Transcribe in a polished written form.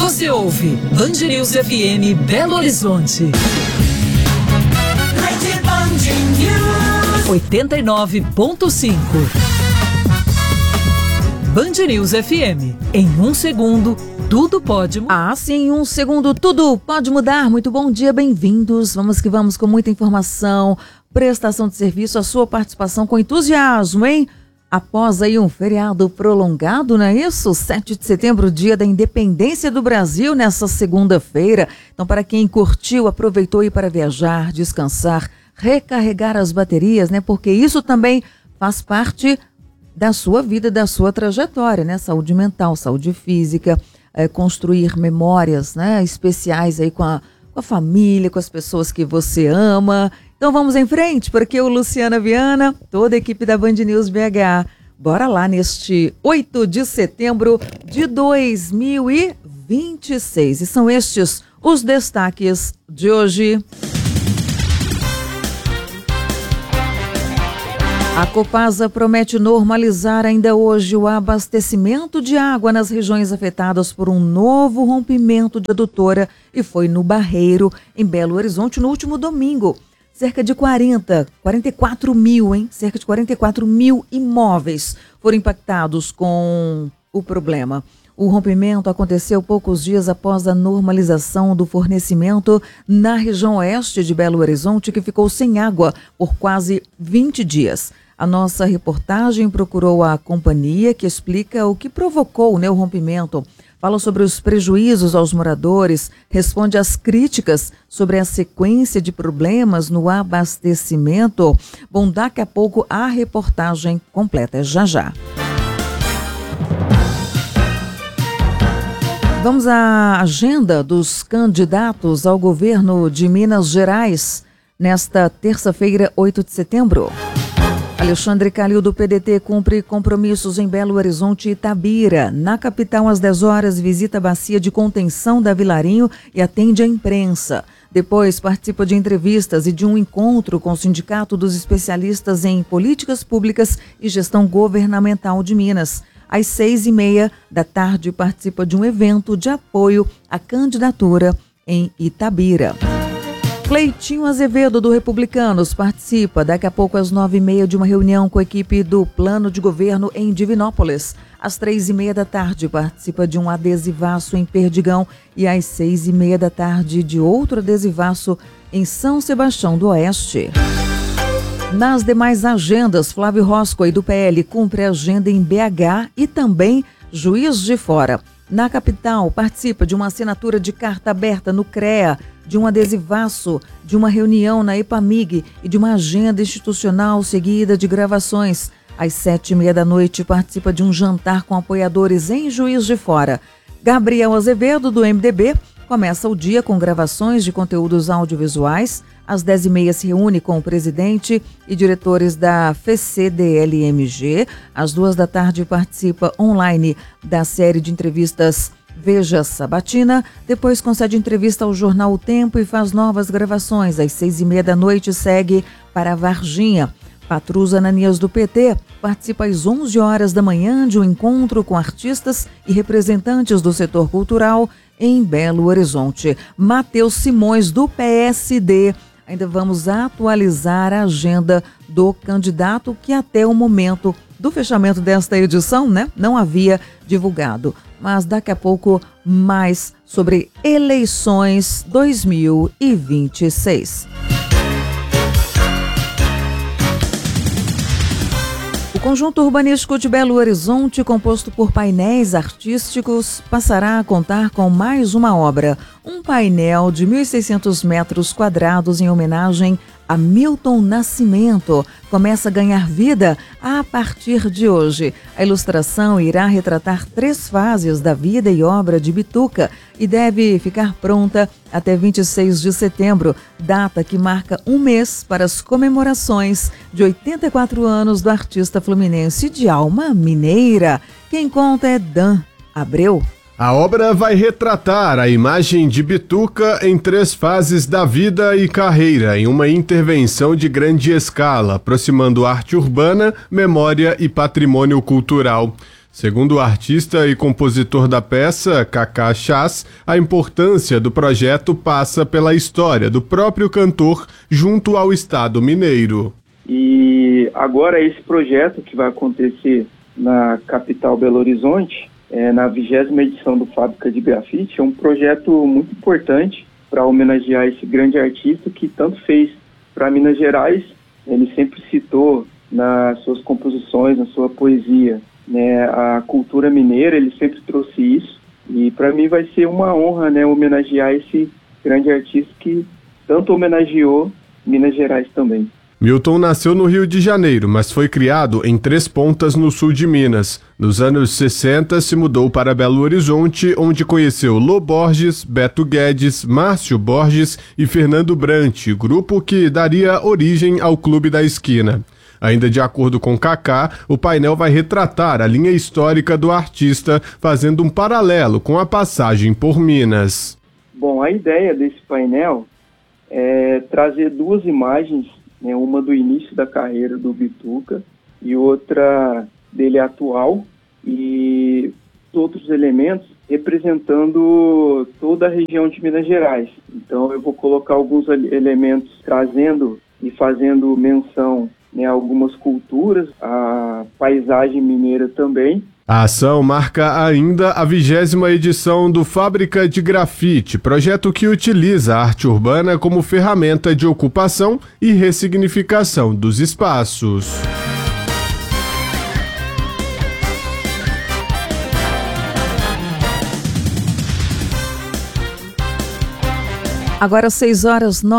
Você ouve Band News FM Belo Horizonte. 89.5. Band News FM. Em um segundo, tudo pode mudar. Sim, em um segundo, tudo pode mudar. Muito bom dia, bem-vindos. Vamos que vamos com muita informação, prestação de serviço, a sua participação com entusiasmo, hein? Após aí um feriado prolongado, não é isso? 7 de setembro, dia da independência do Brasil, nessa segunda-feira. Então, para quem curtiu, aproveitou aí para viajar, descansar, recarregar as baterias, né? Porque isso também faz parte da sua vida, da sua trajetória, né? Saúde mental, saúde física, construir memórias, né? Especiais aí com a família, com as pessoas que você ama. Então vamos em frente, porque eu, Luciana Viana, toda a equipe da Band News BH, bora lá neste 8 de setembro de 2026. E são estes os destaques de hoje. A Copasa promete normalizar ainda hoje o abastecimento de água nas regiões afetadas por um novo rompimento de adutora e foi no Barreiro, em Belo Horizonte, no último domingo. Cerca de 44 mil imóveis foram impactados com o problema. O rompimento aconteceu poucos dias após a normalização do fornecimento na região oeste de Belo Horizonte, que ficou sem água por quase 20 dias. A nossa reportagem procurou a companhia, que explica o que provocou, né, o rompimento. Fala sobre os prejuízos aos moradores, responde às críticas sobre a sequência de problemas no abastecimento. Bom, daqui a pouco a reportagem completa, é já já. Vamos à agenda dos candidatos ao governo de Minas Gerais nesta terça-feira, 8 de setembro. Alexandre Calil, do PDT, cumpre compromissos em Belo Horizonte e Itabira. Na capital, às 10 horas, visita a bacia de contenção da Vilarinho e atende a imprensa. Depois, participa de entrevistas e de um encontro com o Sindicato dos Especialistas em Políticas Públicas e Gestão Governamental de Minas. Às 6h30 da tarde, participa de um evento de apoio à candidatura em Itabira. Cleitinho Azevedo, do Republicanos, participa daqui a pouco às 9h30 de uma reunião com a equipe do Plano de Governo em Divinópolis. Às 3h30 da tarde, participa de um adesivaço em Perdigão e às 6h30 da tarde de outro adesivaço em São Sebastião do Oeste. Nas demais agendas, Flávio Roscoe, do PL, cumpre a agenda em BH e também Juiz de Fora. Na capital, participa de uma assinatura de carta aberta no CREA, de um adesivaço, de uma reunião na EPAMIG e de uma agenda institucional seguida de gravações. Às 7h30 da noite, participa de um jantar com apoiadores em Juiz de Fora. Gabriel Azevedo, do MDB, começa o dia com gravações de conteúdos audiovisuais. Às 10h30 se reúne com o presidente e diretores da FCDLMG. Às 2 da tarde participa online da série de entrevistas Veja Sabatina. Depois concede entrevista ao jornal O Tempo e faz novas gravações. Às 6h30 da noite segue para Varginha. Patrus Ananias, do PT, participa às 11 horas da manhã de um encontro com artistas e representantes do setor cultural em Belo Horizonte. Matheus Simões, do PSD. Ainda vamos atualizar a agenda do candidato que até o momento do fechamento desta edição, né, não havia divulgado. Mas daqui a pouco mais sobre eleições 2026. O conjunto urbanístico de Belo Horizonte, composto por painéis artísticos, passará a contar com mais uma obra. Um painel de 1.600 metros quadrados em homenagem a Milton Nascimento começa a ganhar vida a partir de hoje. A ilustração irá retratar 3 fases da vida e obra de Bituca e deve ficar pronta até 26 de setembro, data que marca um mês para as comemorações de 84 anos do artista fluminense de alma mineira. Quem conta é Dan Abreu. A obra vai retratar a imagem de Bituca em 3 fases da vida e carreira, em uma intervenção de grande escala, aproximando arte urbana, memória e patrimônio cultural. Segundo o artista e compositor da peça, Cacá Chas, a importância do projeto passa pela história do próprio cantor junto ao Estado mineiro. E agora esse projeto que vai acontecer na capital Belo Horizonte, na 20ª edição do Fábrica de Grafite, é um projeto muito importante para homenagear esse grande artista que tanto fez para Minas Gerais. Ele sempre citou nas suas composições, na sua poesia, né, a cultura mineira, ele sempre trouxe isso, e para mim vai ser uma honra, né, homenagear esse grande artista que tanto homenageou Minas Gerais também. Milton nasceu no Rio de Janeiro, mas foi criado em Três Pontas, no sul de Minas. Nos anos 60, se mudou para Belo Horizonte, onde conheceu Lô Borges, Beto Guedes, Márcio Borges e Fernando Brant, grupo que daria origem ao Clube da Esquina. Ainda de acordo com Cacá, o painel vai retratar a linha histórica do artista, fazendo um paralelo com a passagem por Minas. Bom, a ideia desse painel é trazer duas imagens, né, uma do início da carreira do Bituca e outra dele atual, e outros elementos representando toda a região de Minas Gerais. Então eu vou colocar alguns elementos trazendo e fazendo menção, né, algumas culturas, a paisagem mineira também. A ação marca ainda a 20ª edição do Fábrica de Grafite, projeto que utiliza a arte urbana como ferramenta de ocupação e ressignificação dos espaços. Agora 6 horas,